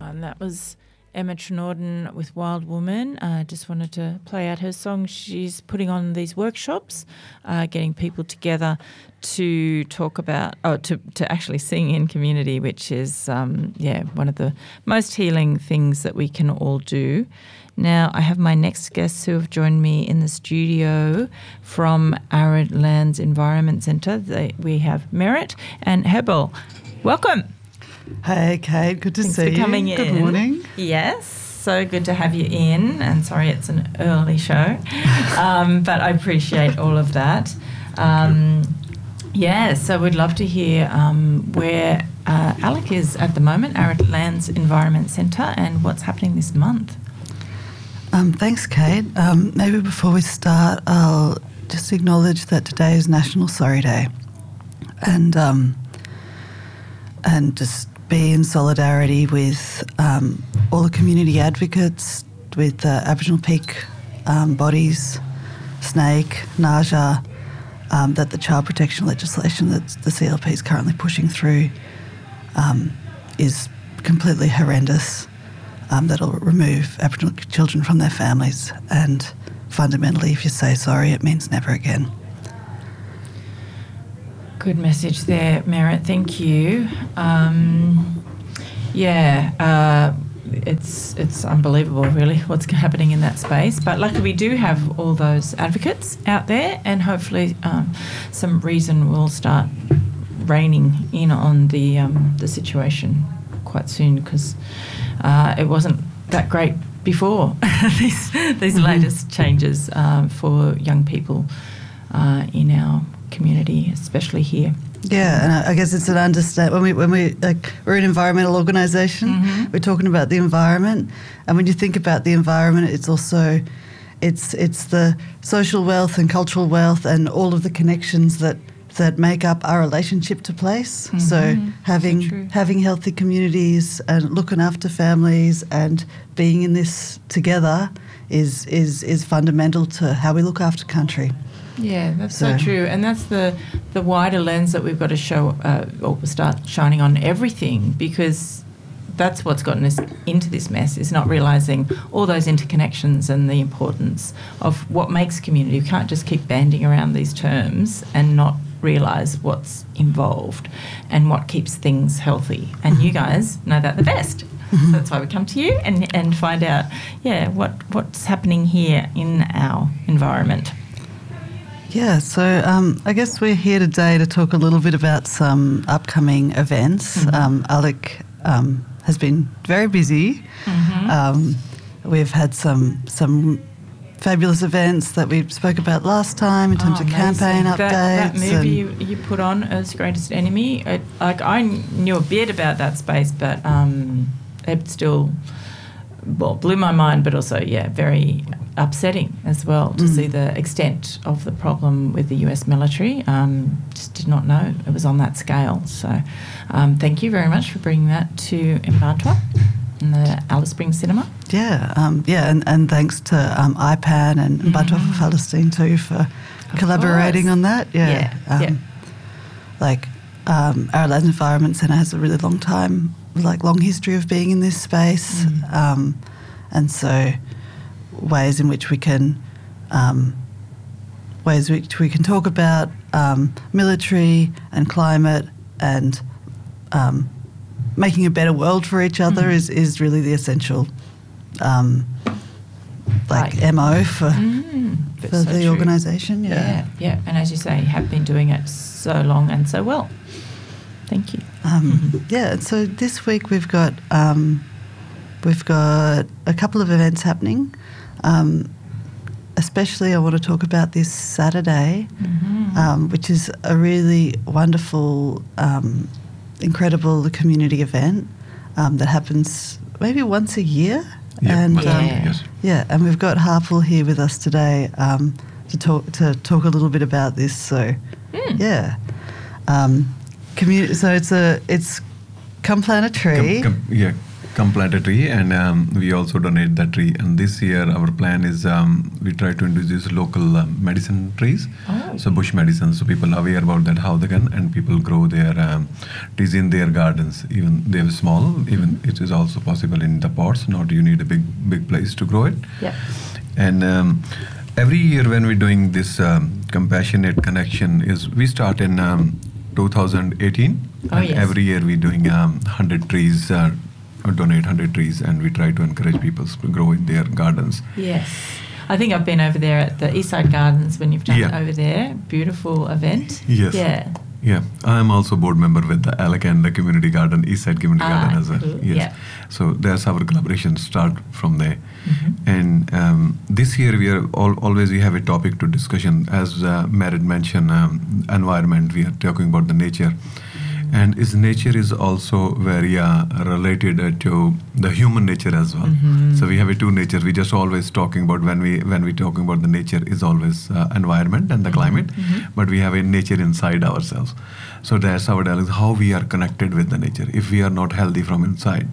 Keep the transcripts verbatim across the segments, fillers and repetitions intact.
And that was Emma Trinorden with Wild Woman. I uh, just wanted to play out her song. She's putting on these workshops, uh, getting people together to talk about, oh, to, to actually sing in community, which is, um, yeah, one of the most healing things that we can all do. Now, I have my next guests who have joined me in the studio from Arid Lands Environment Centre. They, we have Merritt and Hebel. Welcome. Hey, Kate. Good to Thanks see for coming you. in. Good morning. Yes, so good to have you in. And sorry it's an early show, um, but I appreciate all of that. Um, yeah, so we'd love to hear um, where uh, Alec is at the moment, Arid Lands Environment Centre, and what's happening this month. Um, thanks, Kate. Um, maybe before we start, I'll just acknowledge that today is National Sorry Day, and um, and just be in solidarity with um, all the community advocates, with the Aboriginal Peak um, bodies, Snake, Naja, um, that the child protection legislation that the C L P is currently pushing through um, is completely horrendous. Um, that'll remove Aboriginal children from their families, and fundamentally, if you say sorry, it means never again. Good message there, Merritt. Thank you. Um, yeah, uh, it's it's unbelievable, really, what's happening in that space. But luckily, we do have all those advocates out there, and hopefully, um, some reason will start reining in on the um, the situation quite soon, because uh, it wasn't that great before these these mm-hmm. latest changes um, for young people uh, in our community, especially here. Yeah, and I, I guess it's an understand when we when we like we're an environmental organisation. Mm-hmm. We're talking about the environment, and when you think about the environment, it's also it's it's the social wealth and cultural wealth and all of the connections that that make up our relationship to place. Mm-hmm. So having so having healthy communities and looking after families and being in this together is is is fundamental to how we look after country. Yeah, that's so, so true. And that's the, the wider lens that we've got to show uh, or start shining on everything, because that's what's gotten us into this mess, is not realising all those interconnections and the importance of what makes community. We can't just keep banding around these terms and not realise what's involved and what keeps things healthy. And you guys know that the best. So that's why we come to you and, and find out, yeah, what what's happening here in our environment. Yeah, so um, I guess we're here today to talk a little bit about some upcoming events. Mm-hmm. Um, Alec um, has been very busy. Mm-hmm. Um, we've had some some fabulous events that we spoke about last time in terms oh, of campaign updates. That, that movie you, you put on, Earth's Greatest Enemy, it, like I knew a bit about that space, but um, it still well blew my mind, but also, yeah, very upsetting as well to mm. see the extent of the problem with the U S military. Um, just did not know it was on that scale. So um, thank you very much for bringing that to Mparntwe and the Alice Springs Cinema. Yeah, um, yeah, and, and thanks to um, I PAN and Mparntwe mm. for Palestine too for of collaborating course. on that. Yeah, yeah. Um, yeah. Like um, Arid Lands Environment Centre has a really long time, like long history of being in this space, mm. um, and so ways in which we can um, ways which we can talk about um, military and climate and um, making a better world for each other mm. is, is really the essential um, like right. M O for mm, for so the organisation. Yeah. yeah, yeah, and as you say, you have been doing it so long and so well. Thank you. Um, mm-hmm. Yeah, so this week we've got um, we've got a couple of events happening. Um, especially I want to talk about this Saturday, mm-hmm. um, which is a really wonderful, um, incredible community event um, that happens maybe once a year. Yeah, and once um, a year, yes. Yeah, and we've got Harpal here with us today um, to talk to talk a little bit about this. So, mm. yeah, um, community. So it's a it's come plant a tree. Come, come, yeah. come plant a tree, and um, we also donate that tree. And this year, our plan is um, we try to introduce local um, medicine trees, Oh. so bush medicine, so people are aware about that how they can, and people grow their um, trees in their gardens. Even they are small, even it is also possible in the pots. Not you need a big big place to grow it. Yep. And um, every year when we're doing this um, compassionate connection, is we start in um, two thousand eighteen, Oh, and yes. every year we doing um, one hundred trees, uh, or donate one hundred trees, and we try to encourage people to grow in their gardens. Yes. I think I've been over there at the Eastside Gardens when you've done Yeah. it over there. Beautiful event. Yes. Yeah. Yeah, I'm also board member with the Alec and the Community Garden, Eastside Community Ah, Garden as well. cool. Yes. Yeah. So there's our collaboration start from there. Mhm. And um, this year we are all, always we have a topic to discussion. As uh, Merit mentioned, um, environment. We are talking about the nature, and is nature is also very uh, related uh, to the human nature as well. Mhm. So we have a two nature. We just always talking about when we when we talking about the nature is always uh, environment and the climate, Mhm. but we have a nature inside ourselves. So that's our dialogue, how we are connected with the nature. If we are not healthy from inside,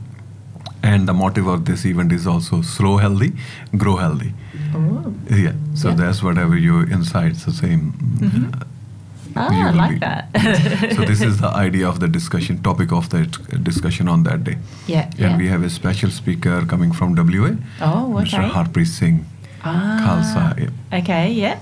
and the motive of this event is also slow healthy, grow healthy. Oh. Yeah. So Yeah. that's whatever you inside. So same. Mhm. uh, Ah, you I will like be- that. so this is the idea of the discussion, topic of the discussion on that day. Yeah. And yeah. we have a special speaker coming from W A, Oh, okay. Mister Harpreet Singh Ah. Khalsa. Yeah. Okay. Yeah.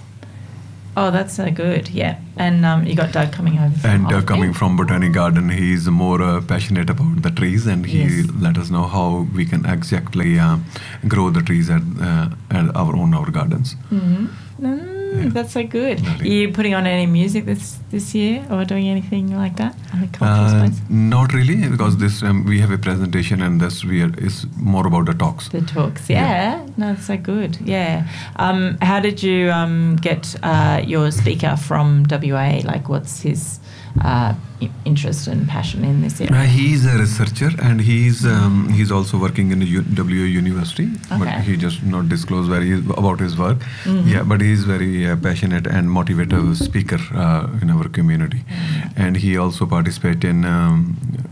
Oh, that's so good. Yeah. And um, you got Doug coming over. From And uh, Oxford. coming from Botanic Garden, he is more uh, passionate about the trees, and he Yes. let us know how we can exactly uh, grow the trees at, uh, at our own our gardens. Mhm. Mm, Yeah. That's so good. Lovely. Are you putting on any music this this year, or doing anything like that on the cultural Uh, space? not really, because this um, we have a presentation, and this we are, is more about the talks. The talks, Yeah. yeah. No, that's so good. Yeah. Um, how did you um, get uh, your speaker from W A? Like, what's his uh, i- interest and passion in this Uh, area? he's a researcher, and he's um, he's also working in the U- W A University, but Okay. he just not disclose where he is about his work. Mhm. Yeah, but he's very uh, passionate and motivative speaker uh, in our community, and he also participate in um,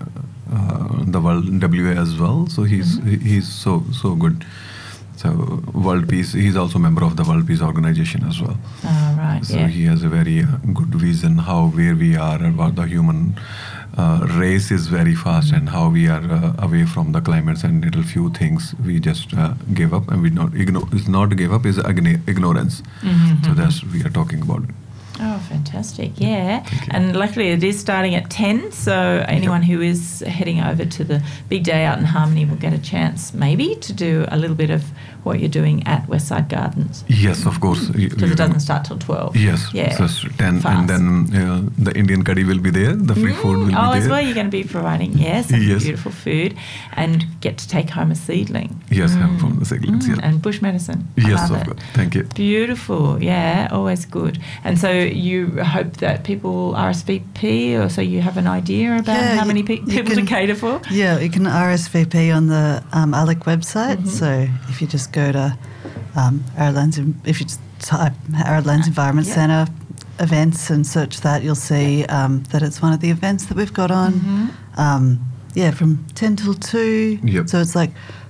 uh, the World W A as well. So he's Mhm. he- he's so so good. So World Peace, he's also a member of the World Peace Organization as well. Oh, right. So yeah. he has a very uh, good vision how where we are about the human uh, race is very fast, and how we are uh, away from the climates and little few things we just uh, give up, and we not ignore. It's not give up, is ign- ignorance. Mhm. So that's we are talking about it. Oh, fantastic. Yeah. Thank you. And luckily it is starting at ten, so anyone who is heading over to the big day out in Harmony will get a chance maybe to do a little bit of what you're doing at Westside Gardens. Yes, of course. You- Because you- it doesn't start till twelve. Yes, Yeah. so it's ten, Fast. and then uh, the Indian curry will be there. The free food will Mm, oh, be as there. well, you're going to be providing, yes, some Yes. beautiful food and get to take home a seedling. Yes, I'm from the seedlings, Mm, yeah. And bush medicine. I Yes, love of it. course. Thank you. Beautiful, yeah, always good. And so you hope that people R S V P, or so you have an idea about Yeah, how you- many pe- you people can- to cater for? Yeah, you can R S V P on the um, A L E C website. Mhm. So if you just go to um, Arrowlands, En- if you just type Arrowlands Environment Yeah. Centre events and search that, you'll see um, that it's one of the events that we've got on. Mhm. Um, yeah, from ten till two. Yep. So it's like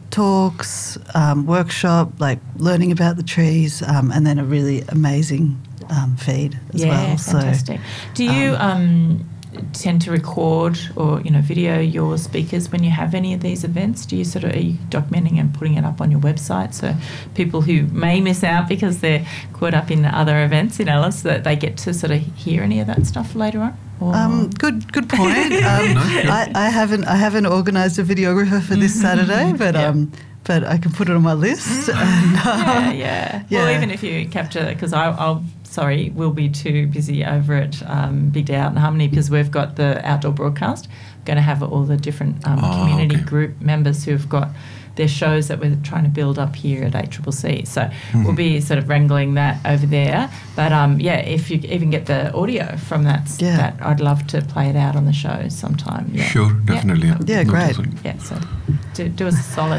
talks, um, workshop, like learning about the trees, um, and then a really amazing um, feed as yeah, well. fantastic. Do you um, tend to record or you know video your speakers when you have any of these events? Do you sort of are you documenting and putting it up on your website so people who may miss out because they're caught up in other events in Alice that they get to sort of hear any of that stuff later on? Or- Um, good, good point. Um, No, sure. I, I haven't, I haven't organised a videographer for this Saturday, but Yeah. um, but I can put it on my list. And, uh, yeah, yeah. Well, yeah. even if you capture, because I'll, sorry, we'll be too busy over at um, Big Day Out in Harmony because we've got the outdoor broadcast. Going to have all the different um, Oh, community okay. group members who've got their shows that we're trying to build up here at A C C C. So Mm-hmm. we'll be sort of wrangling that over there. But um, yeah, if you even get the audio from that, Yeah. that I'd love to play it out on the show sometime. Yeah. Sure, definitely. Yeah, No, great. definitely. Yeah, so do, do us a solid.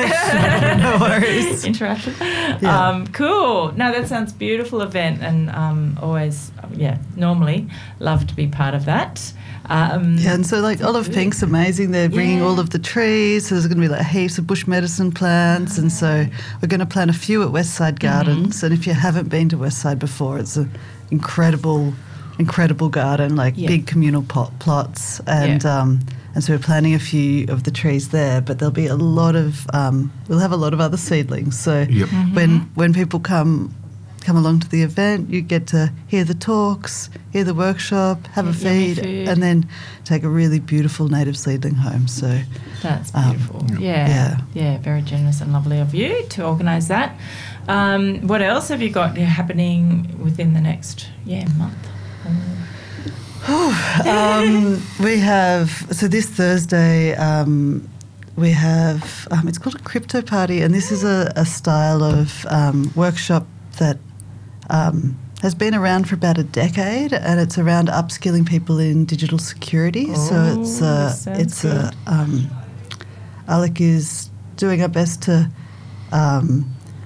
yeah, no worries. Interaction. Yeah. Um, cool. No, that sounds beautiful event, and um, always, yeah, normally love to be part of that. Um, Yeah, and so like Olive Pink's amazing. They're bringing Yeah. all of the trees. So there's going to be like heaps of bush medicine plants, and so we're going to plant a few at Westside Gardens. Mm-hmm. And if you haven't been to Westside before, it's an incredible, incredible garden, like Yeah. big communal pot plots, and Yeah. um, and so we're planting a few of the trees there. But there'll be a lot of um, we'll have a lot of other seedlings. So Yep. when when people come. Come along to the event, you get to hear the talks, hear the workshop, have a Eat yummy feed, food. and then take a really beautiful native seedling home. So, That's Um, beautiful. yeah, yeah. yeah, very generous and lovely of you to organise that. Um, what else have you got happening within the next yeah month? um, we have, so this Thursday, um, we have, um, it's called a crypto party, and this is a, a style of um, workshop that um, has been around for about a decade, and it's around upskilling people in digital security. so Oh, it's uh, this sounds it's a good. um, Alec is doing our best to um,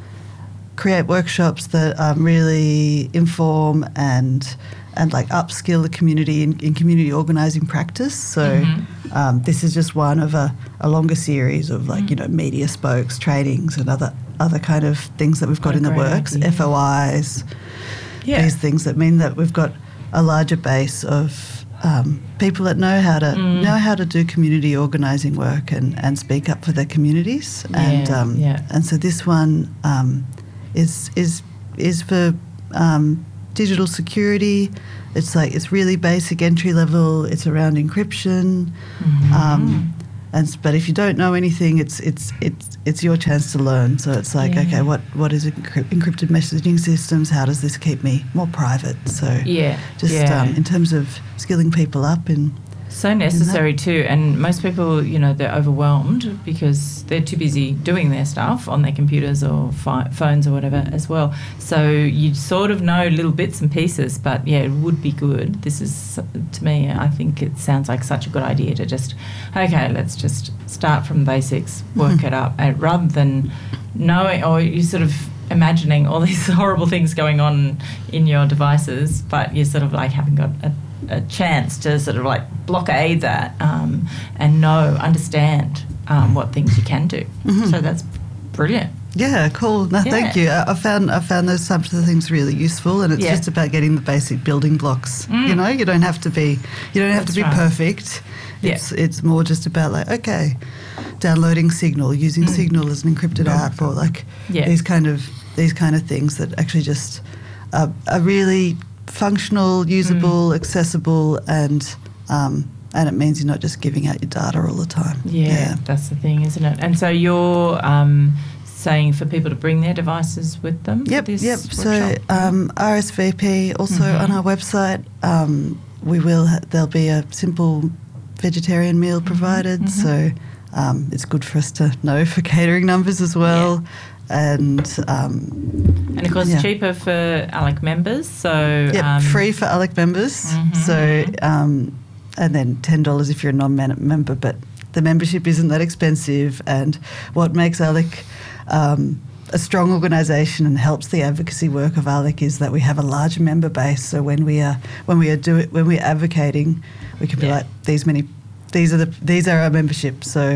create workshops that um, really inform and and like upskill the community in, in community organising practice. So Mhm. um, this is just one of a, a longer series of like you know media spokes, trainings, and other other kind of things that we've got What a in the great works. idea. F O Is, Yeah. these things that mean that we've got a larger base of um, people that know how to Mm. know how to do community organising work and, and speak up for their communities. And Yeah, um, yeah. and so this one um, is is is for um, digital security. It's like it's really basic entry level. It's around encryption. Mm-hmm. Um, and s- but if you don't know anything, it's it's it's it's your chance to learn. So it's like, Yeah. okay, what what is encryp- encrypted messaging systems? How does this keep me more private? So Yeah, just yeah. um, in terms of skilling people up in So necessary too, and most people, you know, they're overwhelmed because they're too busy doing their stuff on their computers or phi- phones or whatever as well. So you sort of know little bits and pieces, but yeah, it would be good. This is, to me, I think it sounds like such a good idea to just, okay, let's just start from basics, work it up, and rather than knowing, or you sort of imagining all these horrible things going on in your devices, but you sort of like haven't got a a chance to sort of like blockade that um, and know, understand um, what things you can do. Mhm. So that's brilliant. yeah, cool. No, thank Yeah. you. I, I found I found those types of things really useful, and it's Yeah. just about getting the basic building blocks. Mm. You know, you don't have to be you don't have That's to be right. perfect. Yeah. It's it's more just about like okay, downloading Signal, using Mm. Signal as an encrypted Yeah. app, or like Yeah. these kind of these kind of things that actually just are, are really functional, usable, Mm. accessible, and um, and it means you're not just giving out your data all the time. Yeah, that's the thing, isn't it? And so you're um, saying for people to bring their devices with them? for Yep, this yep. So workshop? um, R S V P also Mhm. on our website. Um, we will. Ha- there'll be a simple vegetarian meal provided. mhm. So um, it's good for us to know for catering numbers as well. And um, And of course, yeah. cheaper for ALEC members. So yep, um, free for ALEC members. Mhm, So mhm. um, and then ten dollars if you're a non-member. But the membership isn't that expensive. And what makes ALEC um, a strong organisation and helps the advocacy work of ALEC is that we have a large member base. So when we are when we are do it, when we're advocating, we can be Yeah. like these many, these are the these are our membership. So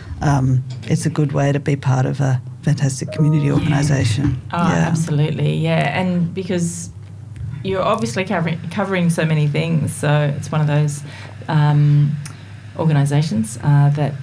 um, it's a good way to be part of a fantastic community organisation. Oh, absolutely, yeah. And because you're obviously covering covering so many things, so it's one of those um, organisations uh, that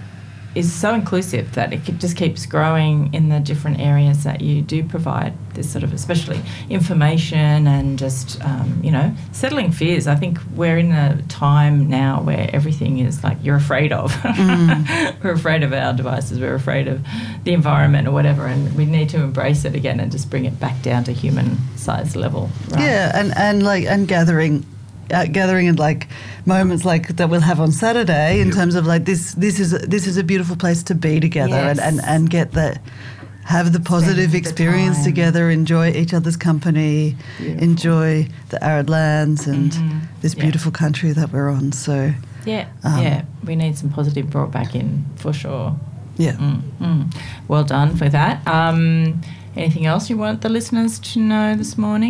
is so inclusive that it could just keeps growing in the different areas that you do provide this sort of, especially information and just, um, you know, settling fears. I think we're in a time now where everything is like you're afraid of. Mm. We're afraid of our devices. We're afraid of the environment or whatever, and we need to embrace it again and just bring it back down to human size level. Right? Yeah, and, and like and gathering, uh, gathering in like moments like that we'll have on Saturday in Yep. terms of like this this is a, this is a beautiful place to be together and, and, Yes. and get the have the positive the experience time. together, enjoy each other's company, Beautiful. enjoy the arid lands and Mhm. this Yeah. beautiful country that we're on. So Yeah, Um, yeah. We need some positive brought back in for sure. yeah. Mm, mm. Well done for that. Um, anything else you want the listeners to know this morning?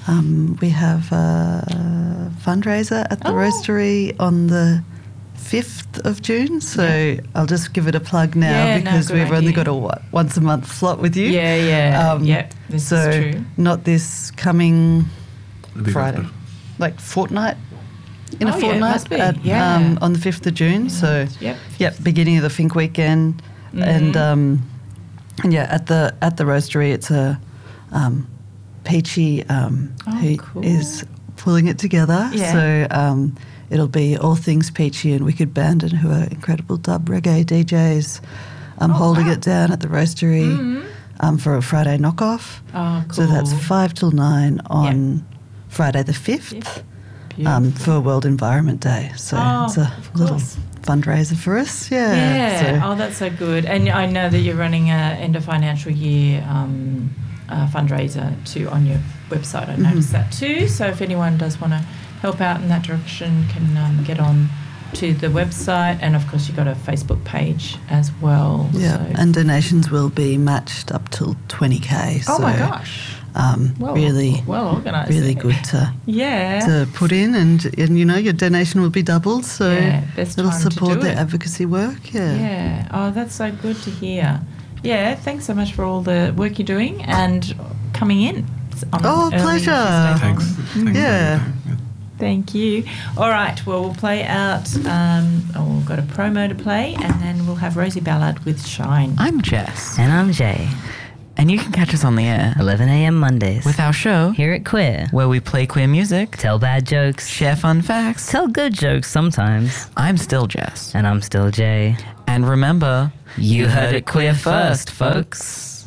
um, we have a fundraiser at the Oh. Roastery on the fifth of June. So Yeah. I'll just give it a plug now Yeah, no, because good we've only idea. got a what, once a month slot with you. Yeah, yeah. Um, yep, this so is true. not this coming The week Friday, after. like fortnight. In Oh, a yeah, it fortnight must be, at, yeah. um, on the fifth of June. So, Yep. yep, beginning of the Fink weekend. And, Mhm. um, and yeah, at the at the Roastery, it's a um, Peachy um, Oh, who cool. is pulling it together. Yeah. So um, it'll be all things Peachy and Wicked Bandit, who are incredible dub reggae D Js, um, Oh, holding wow. it down at the Roastery Mhm. um, for a Friday knockoff. Oh, cool. So that's five till nine on Friday the fifth. Yeah. Um, Beautiful. for World Environment Day. So Oh, it's a of little course. fundraiser for us. Yeah. Yeah. So, Oh, that's so good. And I know that you're running a end of financial year um, uh, fundraiser too on your website. I noticed Mhm. that too. So if anyone does want to help out in that direction, can um, get on to the website. And of course, you've got a Facebook page as well. yeah. So. And donations will be matched up till twenty K. oh so, my gosh. Um, Well, really, well organised. really there. good to Yeah. to put in, and and you know your donation will be doubled, so Yeah, best it'll time to support do the it. advocacy work. Yeah. Yeah. Oh, that's so good to hear. Yeah. Thanks so much for all the work you're doing and coming in. on Oh, early pleasure. Tuesday Thanks. morning. Thanks. Yeah. Thank you. All right. Well, we'll play out. Um, oh, we've got a promo to play, and then we'll have Rosie Ballard with Shine. I'm Jess, And I'm Jay. and you can catch us on the air eleven a.m. Mondays. with our show, Here at Queer. where we play queer music, Tell bad jokes. share fun facts. Tell good jokes sometimes. I'm still Jess. And I'm still Jay. And remember, you heard it queer first, folks.